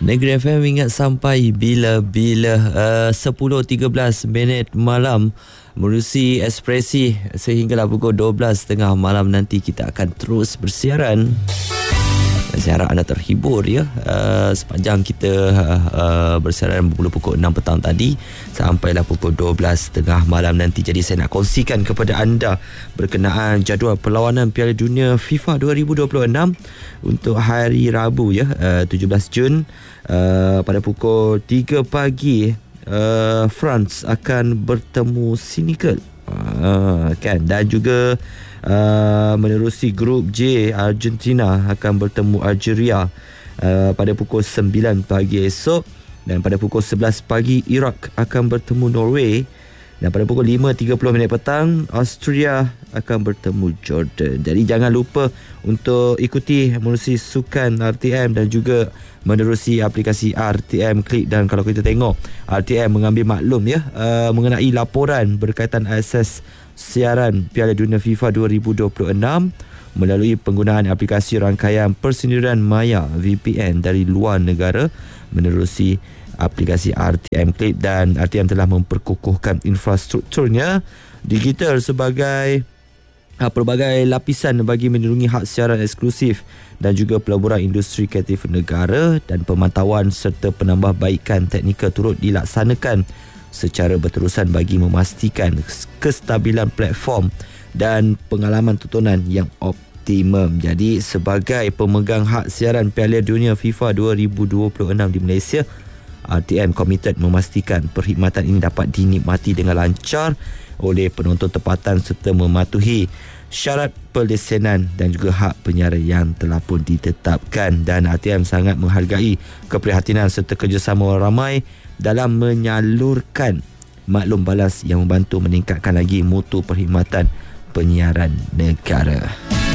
Negeri FM ingat sampai bila-bila 10.13 minit malam menerusi Ekspresi sehinggalah pukul 12.30 malam nanti kita akan terus bersiaran. Saya harap anda terhibur ya sepanjang kita bersiaran bermula pukul 6 petang tadi sampailah pukul 12.30 malam nanti. Jadi saya nak kongsikan kepada anda berkenaan jadual perlawanan Piala Dunia FIFA 2026 untuk hari Rabu ya 17 Jun pada pukul 3 pagi. France akan bertemu Senegal kan, dan juga menerusi grup J, Argentina akan bertemu Algeria pada pukul 9 pagi esok, dan pada pukul 11 pagi Iraq akan bertemu Norway, dan pada pukul 5.30 minit petang Austria akan bertemu Jordan. Jadi jangan lupa untuk ikuti menerusi sukan RTM dan juga menerusi aplikasi RTM Klik. Dan kalau kita tengok RTM mengambil maklum ya mengenai laporan berkaitan akses siaran Piala Dunia FIFA 2026 melalui penggunaan aplikasi rangkaian persendirian maya VPN dari luar negara menerusi aplikasi RTM Klik. Dan RTM telah memperkukuhkan infrastrukturnya digital sebagai pelbagai lapisan bagi melindungi hak siaran eksklusif dan juga pelaburan industri kreatif negara, dan pemantauan serta penambahbaikan teknikal turut dilaksanakan secara berterusan bagi memastikan kestabilan platform dan pengalaman tontonan yang optimum. Jadi sebagai pemegang hak siaran Piala Dunia FIFA 2026 di Malaysia, RTM komited memastikan perkhidmatan ini dapat dinikmati dengan lancar oleh penonton tempatan serta mematuhi syarat perlesenan dan juga hak penyiaran yang telah pun ditetapkan. Dan RTM sangat menghargai keprihatinan serta kerjasama orang ramai dalam menyalurkan maklum balas yang membantu meningkatkan lagi mutu perkhidmatan penyiaran negara.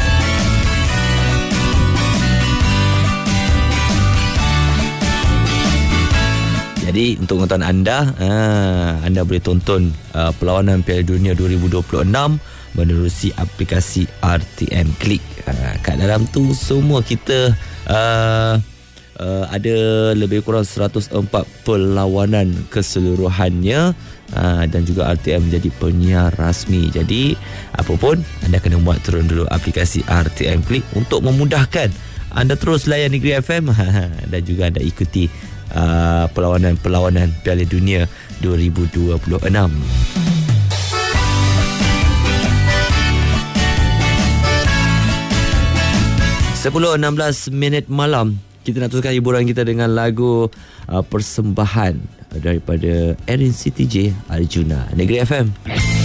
Jadi untuk pengetahuan anda boleh tonton perlawanan Piala Dunia 2026 menerusi aplikasi RTM Klik. Kat dalam tu semua kita ada lebih kurang 104 perlawanan keseluruhannya, dan juga RTM menjadi penyiar rasmi. Jadi apa pun anda kena buat turun dulu aplikasi RTM Klik untuk memudahkan anda terus layan Negeri FM dan juga anda ikuti perlawanan Piala Dunia 2026. 10.16 minit malam. Kita nak teruskan hiburan kita dengan lagu persembahan daripada Erin CTJ Arjuna. Negeri FM.